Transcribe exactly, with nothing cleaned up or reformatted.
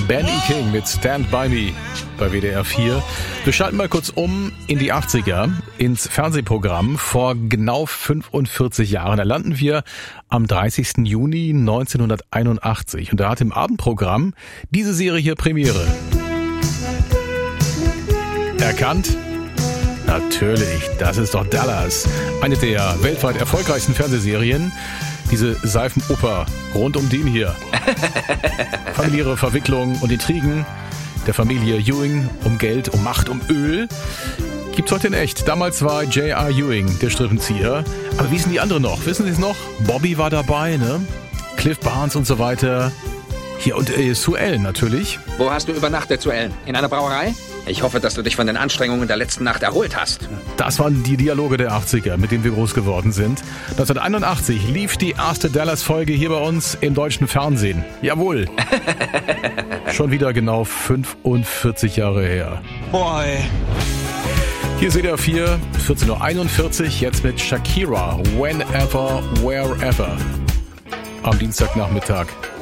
Benny King mit Stand By Me bei W D R vier. Wir schalten mal kurz um in die achtziger, ins Fernsehprogramm vor genau fünfundvierzig Jahren. Da landen wir am dreißigsten Juni neunzehnhunderteinundachtzig und da hat im Abendprogramm diese Serie hier Premiere. Erkannt? Natürlich, das ist doch Dallas. Eine der weltweit erfolgreichsten Fernsehserien. Diese Seifenoper rund um den hier. Familiäre Verwicklungen und Intrigen der Familie Ewing um Geld, um Macht, um Öl. Gibt's heute in echt. Damals war J R. Ewing der Strippenzieher. Aber wie sind die anderen noch? Wissen Sie es noch? Bobby war dabei, ne? Cliff Barnes und so weiter. Hier und äh, Sue Ellen natürlich. Wo hast du übernachtet, Sue Ellen? In einer Brauerei? Ich hoffe, dass du dich von den Anstrengungen der letzten Nacht erholt hast. Das waren die Dialoge der achtziger, mit denen wir groß geworden sind. neunzehnhunderteinundachtzig lief die erste Dallas-Folge hier bei uns im deutschen Fernsehen. Jawohl. Schon wieder genau fünfundvierzig Jahre her. Boy. Hier ist W D R vier, vierzehn Uhr einundvierzig, jetzt mit Shakira. Whenever, wherever. Am Dienstagnachmittag.